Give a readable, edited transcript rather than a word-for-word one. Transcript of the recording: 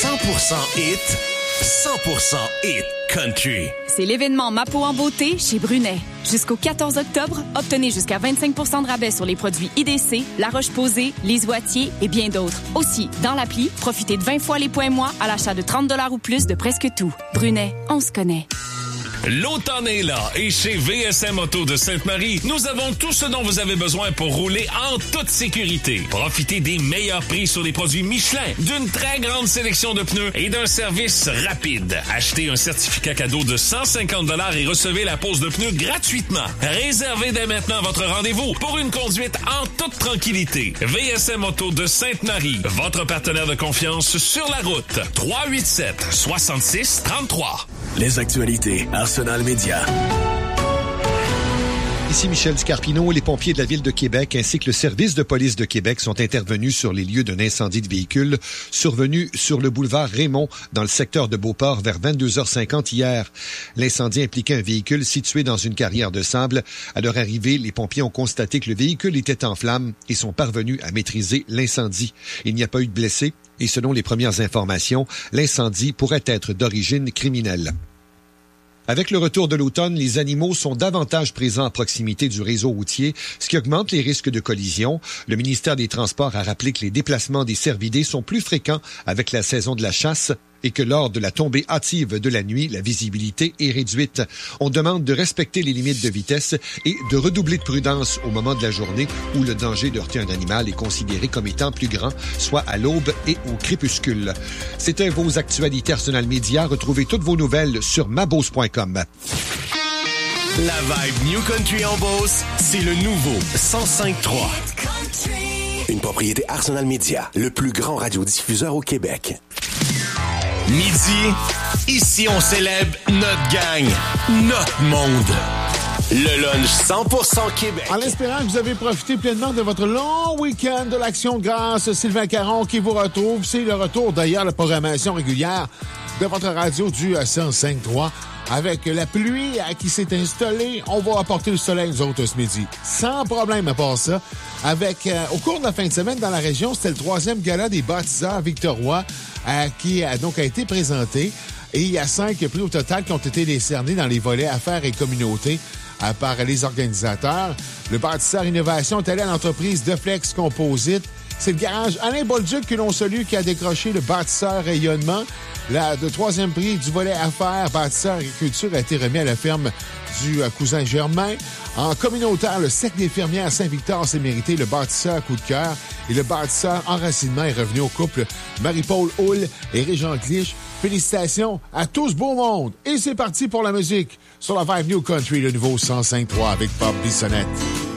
100% hit, 100% hit country. C'est l'événement Ma peau en beauté chez Brunet. Jusqu'au 14 octobre, obtenez jusqu'à 25 % de rabais sur les produits IDC, La Roche-Posay, Les Oitiers et bien d'autres. Aussi, dans l'appli, profitez de 20 fois les points mois à l'achat de 30 $ ou plus de presque tout. Brunet, on se connaît. L'automne est là et chez VSM Auto de Sainte-Marie, nous avons tout ce dont vous avez besoin pour rouler en toute sécurité. Profitez des meilleurs prix sur les produits Michelin, d'une très grande sélection de pneus et d'un service rapide. Achetez un certificat cadeau de 150 $ et recevez la pose de pneus gratuitement. Réservez dès maintenant votre rendez-vous pour une conduite en toute tranquillité. VSM Auto de Sainte-Marie, votre partenaire de confiance sur la route. 387-66-33. Les actualités Arsenal Média. Ici Michel Scarpino. Les pompiers de la Ville de Québec ainsi que le service de police de Québec sont intervenus sur les lieux d'un incendie de véhicule survenu sur le boulevard Raymond dans le secteur de Beauport vers 22h50 hier. L'incendie impliquait un véhicule situé dans une carrière de sable. À leur arrivée, les pompiers ont constaté que le véhicule était en flammes et sont parvenus à maîtriser l'incendie. Il n'y a pas eu de blessés et selon les premières informations, l'incendie pourrait être d'origine criminelle. Avec le retour de l'automne, les animaux sont davantage présents à proximité du réseau routier, ce qui augmente les risques de collision. Le ministère des Transports a rappelé que les déplacements des cervidés sont plus fréquents avec la saison de la chasse et que lors de la tombée hâtive de la nuit, la visibilité est réduite. On demande de respecter les limites de vitesse et de redoubler de prudence au moment de la journée où le danger de heurter un animal est considéré comme étant plus grand, soit à l'aube et au crépuscule. C'était vos actualités Arsenal Média. Retrouvez toutes vos nouvelles sur mabose.com. La vibe New Country en Beauce, c'est le nouveau 105.3. Une propriété Arsenal Média, le plus grand radiodiffuseur au Québec. Midi, ici on célèbre notre gang, notre monde. Le lunch 100% Québec. En espérant que vous avez profité pleinement de votre long week-end de l'Action de grâce, Sylvain Caron qui vous retrouve. C'est le retour d'ailleurs de la programmation régulière de votre radio du 105.3. Avec la pluie qui s'est installée, on va apporter le soleil, nous autres, ce midi. Sans problème à part ça. Avec, au cours de la fin de semaine dans la région, c'était le 3e gala des bâtisseurs Victor Roy qui a été présenté. Et il y a 5 prix au total qui ont été décernés dans les volets affaires et communautés par les organisateurs. Le bâtisseur Innovation est allé à l'entreprise Deflex Composite. C'est le garage Alain Bolduc que l'on salue qui a décroché le bâtisseur Rayonnement. Le 3e prix du volet affaires, bâtisseur agriculture a été remis à la ferme du cousin Germain. En communautaire, le Cercle des fermières Saint-Victor s'est mérité le bâtisseur Coup de cœur et le bâtisseur Enracinement est revenu au couple Marie-Paul Hull et Régent Clich. Félicitations à tout ce beau monde. Et c'est parti pour la musique sur la Vibe New Country, le nouveau 105.3 avec Bob Bissonnette.